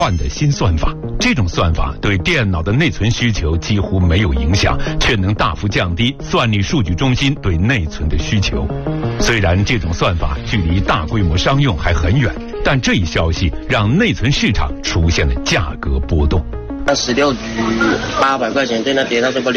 换的新算法，这种算法对电脑的内存需求几乎没有影响，却能大幅降低算力数据中心对内存的需求。虽然这种算法距离大规模商用还很远，但这一消息让内存市场出现了价格波动。 16G 800块钱，现在跌到这个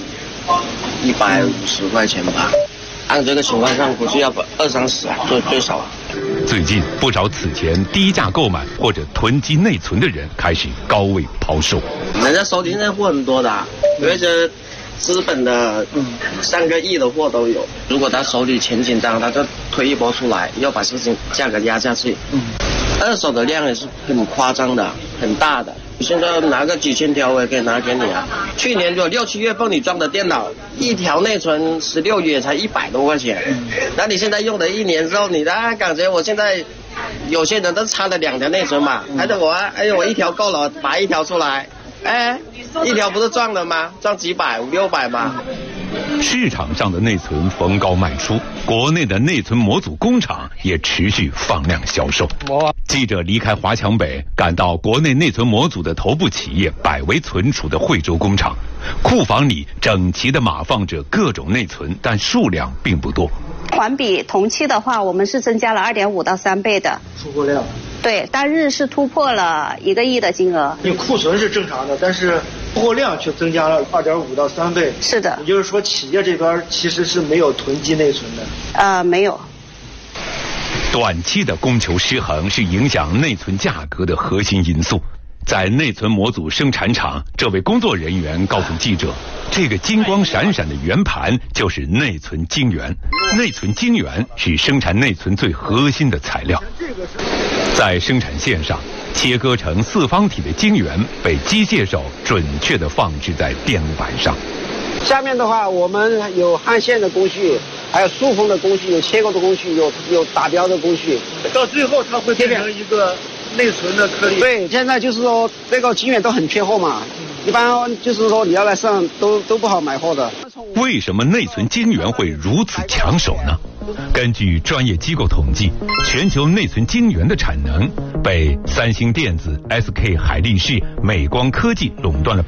650、150块钱吧。按这个情况上，估计要20-30啊，最少。 最近不少此前低价购买或者囤积内存的人开始高位抛售。 人家手里现在货很多的，有一些资本的3个亿的货都有。如果他手里钱紧张，他就推一波出来，要把事情价格压下去。二手的量也是很夸张的，很大的。现在拿个几千条我也可以拿给你啊。去年就6、7月份你装的电脑，一条内存16也才100多块钱。那你现在用了1年之后，你感觉我现在有些人都插了2条内存嘛，还是我我1条够了，拔1条出来，1条不是赚了吗？赚几百5、600吗？ 市场上的内存逢高卖出，国内的内存模组工厂也持续放量销售。记者离开华强北，赶到国内内存模组的头部企业百维存储的惠州工厂，库房里整齐地码放着各种内存，但数量并不多。 环比同期的话，我们是增加了2.5到3倍的出货量。 对，单日是突破了1个亿的金额。 你库存是正常的，但是出货量却增加了2.5到3倍。 是的， 也就是说企业这边其实是没有囤积内存的。 没有。 短期的供求失衡是影响内存价格的核心因素。在内存模组生产厂，这位工作人员告诉记者，这个金光闪闪的圆盘就是内存晶圆。内存晶圆是生产内存最核心的材料。在生产线上，切割成4方体的晶圆被机械手准确地放置在电路板上。 下面的话，我们有焊线的工序，还有塑封的工序，有切割的工序，有打标的工序， 到最后它会变成一个内存的颗粒。 对，现在就是说这个晶圆都很缺货嘛，一般就是说你要来上都不好买货的。 为什么内存晶圆会如此抢手呢？根据专业机构统计，全球内存晶圆的产能被三星电子、SK 海力士、美光科技垄断了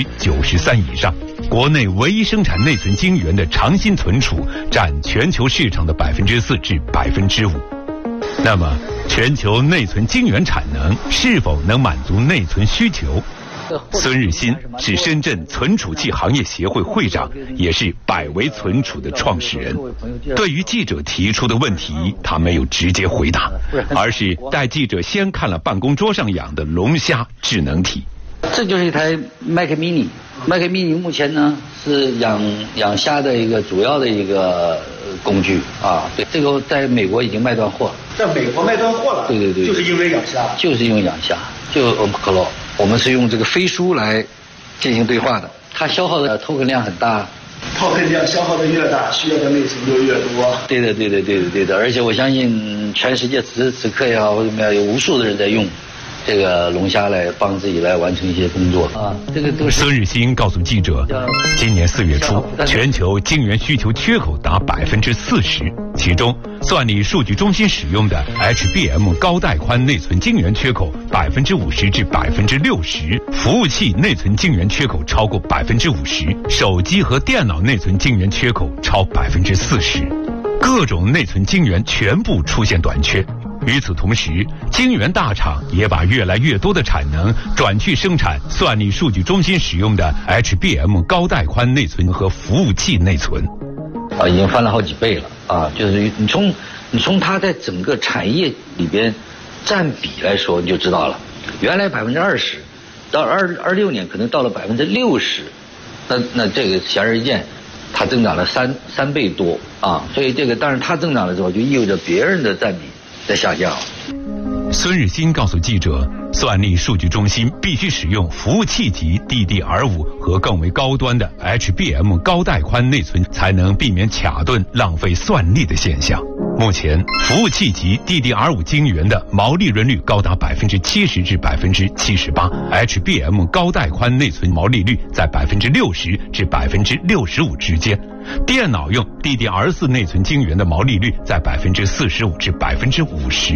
93%以上。国内唯一生产内存晶圆的长鑫存储占全球市场的4%至5%。那么，全球内存晶圆产能是否能满足内存需求？孙日新是深圳存储器行业协会会长，也是百维存储的创始人。对于记者提出的问题，他没有直接回答，而是带记者先看了办公桌上养的龙虾智能体。 这就是一台 Mac Mini。Mac Mini 目前呢是养虾的一个主要的一个工具啊。对，这个在美国已经卖断货了。 在美国卖断货了？ 对， 就是因为养虾。 就是因为养虾，就OpenClaw。我们是用这个飞书来进行对话的，它消耗的 token 量很大。 token 量消耗的越大，需要的内存就越多。 对的，而且我相信全世界此时此刻也好，或者怎么样，有无数的人在用这个龙虾来帮自己来完成一些工作啊。这个都是。 孙日新告诉记者，今年4月初，全球晶圆需求缺口达40%，其中算力数据中心使用的 HBM 高带宽内存晶圆缺口50%至60%，服务器内存晶圆缺口超过50%，手机和电脑内存晶圆缺口超40%，各种内存晶圆全部出现短缺。与此同时，晶圆大厂也把越来越多的产能转去生产算力数据中心使用的 HBM 高带宽内存和服务器内存。 已经翻了好几倍了啊！就是你从它在整个产业里边占比来说，你就知道了。原来20%，到26年可能到了60%，那这个显而易见，它增长了三倍多啊！所以这个，但是它增长了之后，就意味着别人的占比在下降。 孙日新告诉记者，算力数据中心必须使用服务器级 DDR5 和更为高端的 HBM 高带宽内存，才能避免卡顿浪费算力的现象。目前，服务器级 DDR5 晶圆的毛利润率高达70%至78%，HBM 高带宽内存毛利率在60%至65%之间。电脑用 DDR4 内存晶圆的毛利率在45%至50%。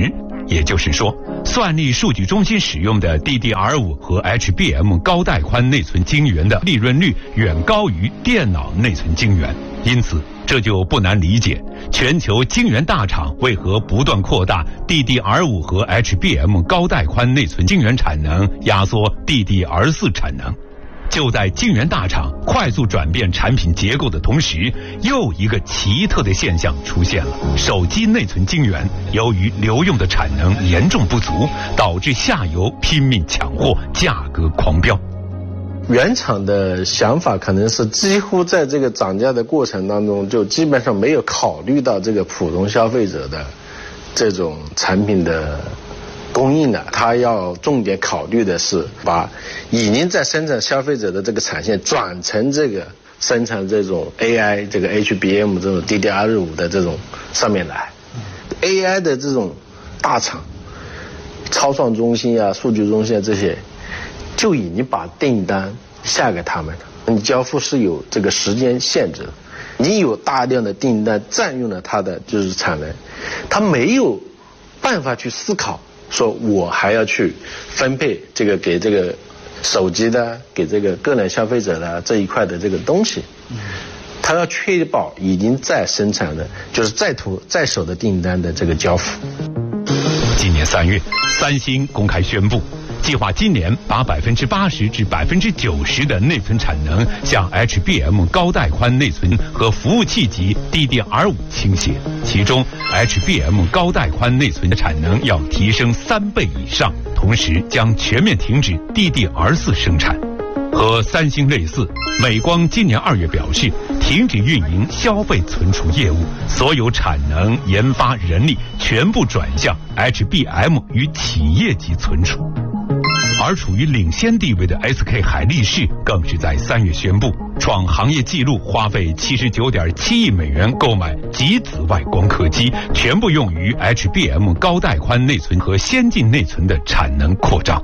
也就是说，算力数据中心使用的 DDR5 和 HBM 高带宽内存晶圆的利润率远高于电脑内存晶圆，因此这就不难理解全球晶圆大厂为何不断扩大 DDR5 和 HBM 高带宽内存晶圆产能，压缩 DDR4 产能。就在晶圆大厂快速转变产品结构的同时，又一个奇特的现象出现了：手机内存晶圆由于留用的产能严重不足，导致下游拼命抢货，价格狂飙。 原厂的想法可能是几乎在这个涨价的过程当中，就基本上没有考虑到这个普通消费者的这种产品的供应的，他要重点考虑的是把已经在生产消费者的这个产线转成这个生产这种 AI 这个 HBM 这种 DDR5 的这种上面来。AI 的这种大厂超算中心啊、数据中心啊这些就已经把订单下给他们了，你交付是有这个时间限制的，你有大量的订单占用了它的就是产能，他没有办法去思考说我还要去分配这个给这个手机的、给这个个人消费者的这一块的这个东西，他要确保已经在生产的，就是在手的订单的这个交付。 今年3月，三星公开宣布，计划今年把80%至90%的内存产能向 HBM 高带宽内存和服务器级 DDR5 倾斜，其中 HBM 高带宽内存的产能要提升3倍以上，同时将全面停止 DDR4 生产。和三星类似，美光今年2月表示，停止运营消费存储业务，所有产能、研发人力全部转向 HBM 与企业级存储。而处于领先地位的 SK 海力士更是在3月宣布，创行业纪录，花费79.7亿美元购买极紫外光刻机，全部用于 HBM 高带宽内存和先进内存的产能扩张。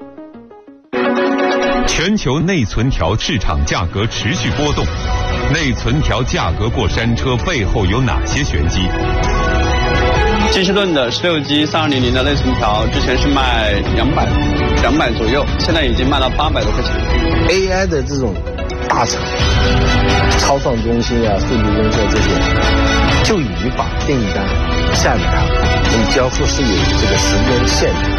全球内存条市场价格持续波动，内存条价格过山车背后有哪些玄机？ 金士顿的16G 3200的内存条之前是卖200左右，现在已经卖到800多块钱。 AI 的这种大厂、超算中心啊、数据中心这些，就已经把订单下给他们，你交付是有这个时间限制。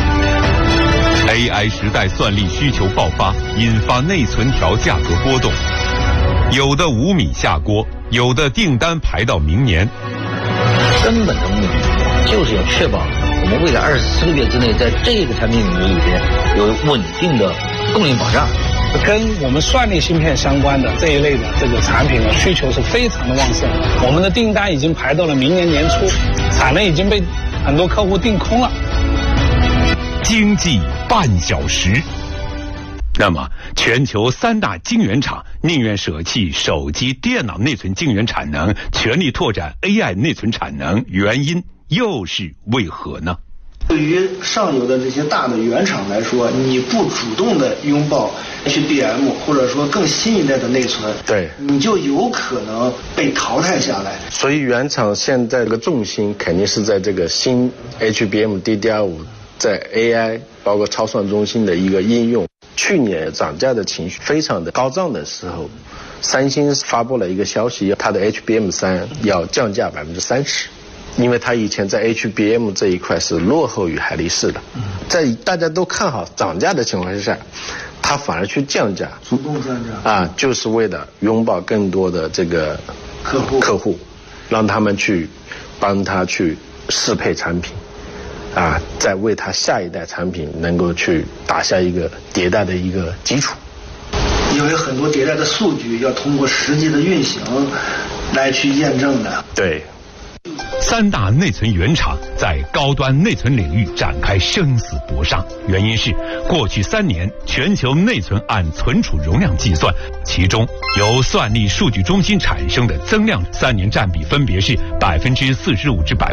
AI 时代算力需求爆发，引发内存条价格波动，有的5米下锅，有的订单排到明年。 根本的目的就是要确保我们未来24个月之内，在这个产品领域里边有稳定的供应保障。 跟我们算力芯片相关的这一类的这个产品的需求是非常的旺盛，我们的订单已经排到了明年年初，产能已经被很多客户订空了。 经济半小时。那么，全球3大晶圆厂宁愿舍弃手机、电脑内存晶圆产能，全力拓展 AI 内存产能，原因又是为何呢？ 对于上游的这些大的原厂来说，你不主动的拥抱 HBM 或者说更新一代的内存， 对， 你就有可能被淘汰下来。 所以原厂现在这个重心肯定是在这个新 HBM DDR5 在 AI 包括超算中心的一个应用。去年涨价的情绪非常的高涨的时候，三星发布了一个消息，它的 HBM3 要降价30%，因为它以前在 HBM 这一块是落后于海力士的，在大家都看好涨价的情况下，它反而去降价， 主动降价啊，就是为了拥抱更多的这个客户，让他们去帮他去适配产品。啊，在为它下一代产品能够去打下一个迭代的一个基础。 因为很多迭代的数据要通过实际的运行来去验证的。 对。 3大内存原厂在高端内存领域展开生死搏杀，原因是过去3年全球内存按存储容量计算，其中由算力数据中心产生的增量3年占比分别是45%至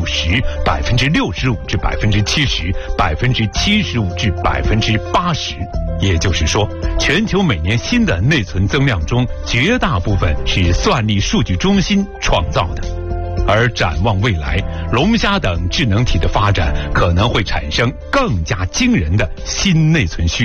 50%、65%至70%、75%至80%。也就是说，全球每年新的内存增量中，绝大部分是算力数据中心创造的。 而展望未来，龙虾等智能体的发展可能会产生更加惊人的新内存需